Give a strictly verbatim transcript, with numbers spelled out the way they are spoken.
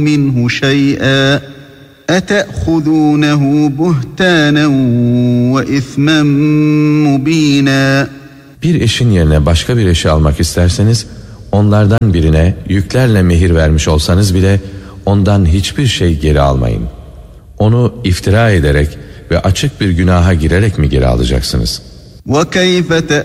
منه شيئا أتأخذونه بهتانا وإثما مبينا. Bir eşin yerine başka bir eşi almak isterseniz, onlardan birine yüklerle mehir vermiş olsanız bile ondan hiçbir şey geri almayın. Onu iftira ederek ve açık bir günaha girerek mi geri alacaksınız? وَكَيْفَ